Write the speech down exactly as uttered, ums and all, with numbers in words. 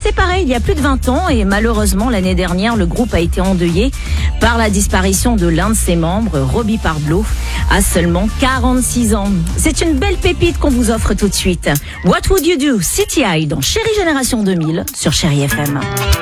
séparés il y a plus de vingt ans et malheureusement l'année dernière, le groupe a été endeuillé par la disparition de l'un de ses membres, Robbie Parblo, à seulement quarante-six ans. C'est une belle pépite qu'on vous offre tout de suite. What Would You Do? C T I dans Chérie Génération deux mille sur Chérie F M.